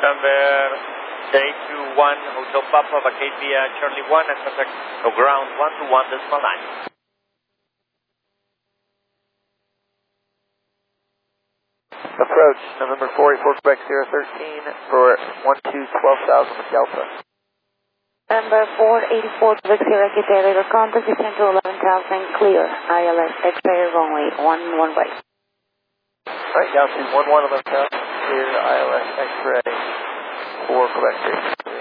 Number 321 Hotel Papa, vacate via Charlie 1 and contact ground 121.9. Approach November 484 Quebec 013 for 12,000 with Delta. Number 484 Quebec Sierra Quebec, contact descend to 11,000, clear, ILS, X-ray runway, one way. Alright, down to 11,000, clear, ILS, X-ray, 4 Quebec 3.